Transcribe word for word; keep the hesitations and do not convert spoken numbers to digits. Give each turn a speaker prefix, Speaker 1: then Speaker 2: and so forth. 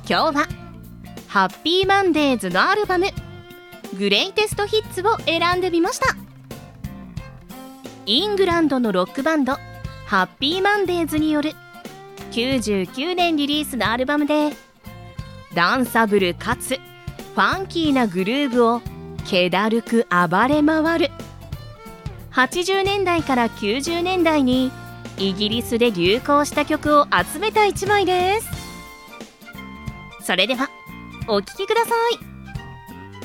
Speaker 1: 今日はハッピーマンデーズのアルバムグレイテストヒッツを選んでみました。イングランドのロックバンドハッピーマンデーズによるきゅうじゅうきゅうねんリリースのアルバムで、ダンサブルかつファンキーなグルーヴを気だるく暴れ回るはちじゅうねんだいからきゅうじゅうねんだいにイギリスで流行した曲を集めた一枚です。それではお聴きください。